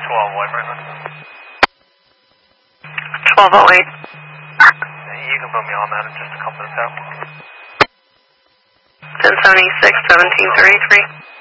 1208. You can put me on that in just a couple minutes out. 1076, 1733.